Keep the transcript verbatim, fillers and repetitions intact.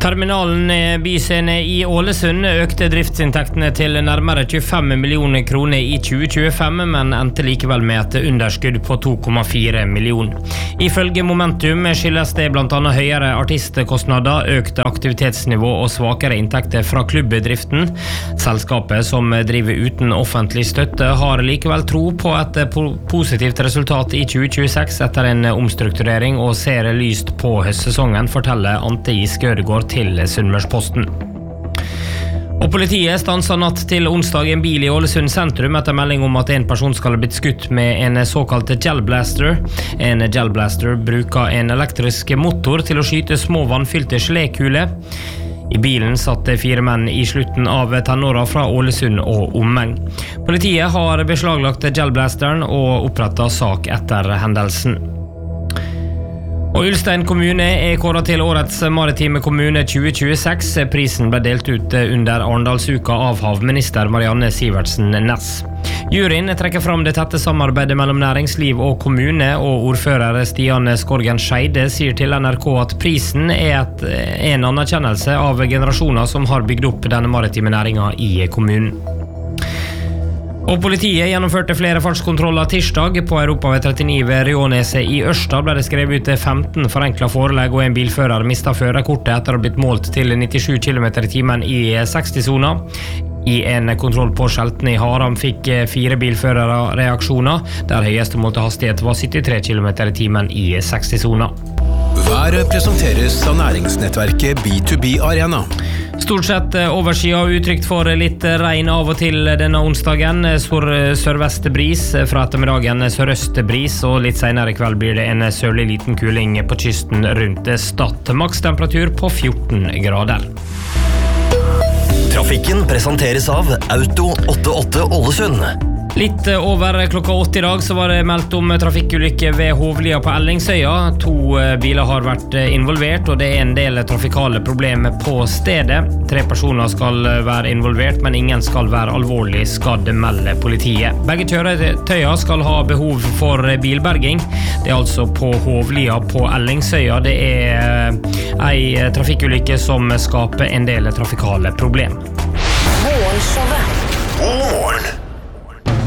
Terminalen byscene i Ålesund økte driftsinntektene til nærmere tjuefem millioner kroner i tjue tjuefem, men endte likevel med et underskudd på to komma fire millioner. Ifølge Momentum skyldes det blant annet høyere artistkostnader, økt aktivitetsnivå og svakere inntekter fra klubbedriften. Selskapet, som driver uten offentlig støtte, har likevel tro på et positivt resultat i tjue tjueseks etter en omstrukturering og ser lyst på høstsesongen, forteller Ante Giske Ødegård til Sunnmørsposten. Og politiet stanset natt til onsdag en bil i Ålesund sentrum etter melding om at en person skal ha blitt skutt med en såkalt gelblaster. En gelblaster bruker en elektrisk motor til å skyte små vannfylte gelekuler. I bilen satt fire menn i slutten av tenåra fra Ålesund og omegn. Politiet har beslaglagt gelblasteren og opprettet sak etter hendelsen. Og Ulstein kommune er kåret til årets maritime kommune tjue tjueseks. Prisen ble delt ut under Arendalsuka av havminister Marianne Sivertsen Næss. Juryen trekker fram det tette samarbeidet mellom næringsliv og kommune, og ordfører Stian Skorgen Scheide sier til N R K at prisen er et, en anerkjennelse av generasjoner som har bygd opp denne maritime næringen i kommunen. Og politiet gjennomførte flere fartskontroller tirsdag på Europavei trettini ved Rjåneset i Ørsta, ble det skrevet ut femten forenklet forelegg, og en bilfører mistet førerkortet etter å ha blitt målt til nittisju kilometer i timen i seksti-sona. I en kontroll på Skjelten i Haram fikk fire bilførere reaksjoner, der høyeste målte hastighet var syttitre kilometer i timen i seksti-sona. Været presenteres av næringsnettverket B to B Arena. Stort sett oversida og utrygt for litt regn av og til denne onsdagen. Sør-sørvest bris, fra ettermiddagen sørøst bris, og litt senere i kveld blir det en sørlig liten kuling på kysten rundt Stad. Maks temperatur på fjorten grader. Trafikken presenteres av Auto åttiåtte Ålesund. Litt over klokka åtte i dag så var det meldt om trafikkulykke ved Hovlia på Ellingsøya. To biler har vært involvert, og det er en del trafikale problemer på stedet. Tre personer skal være involvert, men ingen skal være alvorlig skadd, melder politiet. Begge kjøretøyer skal ha behov for bilberging. Det er altså på Hovlia på Ellingsøya. Det er ei trafikkulykke som skaper en del trafikale problemer. Morgenshowet